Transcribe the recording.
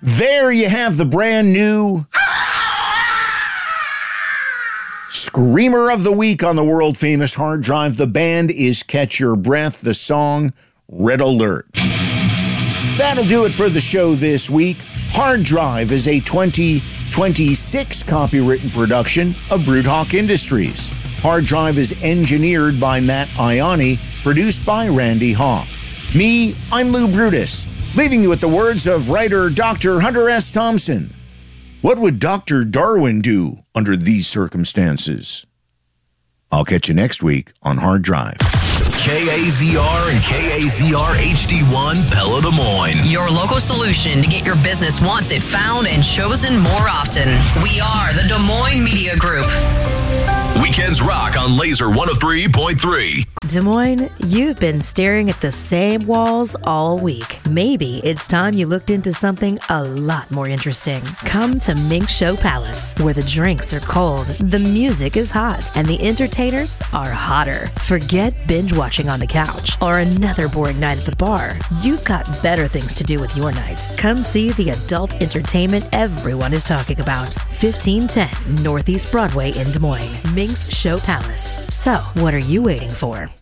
There you have the brand new Screamer of the Week on the world famous Hard Drive. The band is Catch Your Breath, the song Red Alert. That'll do it for the show this week. Hard Drive is a 2026 copywritten production of Broodhawk Industries. Hard Drive is engineered by Matt Ioni, produced by Randy Hawk. Me, I'm Lou Brutus, leaving you with the words of writer Dr. Hunter S. Thompson. What would Dr. Darwin do under these circumstances? I'll catch you next week on Hard Drive. KAZR and KAZR HD1 Pella Des Moines. Your local solution to get your business wanted, found, and chosen more often. We are the Des Moines Media Group. Weekends rock on Laser 103.3. Des Moines, you've been staring at the same walls all week. Maybe it's time you looked into something a lot more interesting. Come to Mink Show Palace, where the drinks are cold, the music is hot, and the entertainers are hotter. Forget binge watching on the couch or another boring night at the bar. You've got better things to do with your night. Come see the adult entertainment everyone is talking about. 1510 Northeast Broadway in Des Moines. Mink's Show Palace. So, what are you waiting for?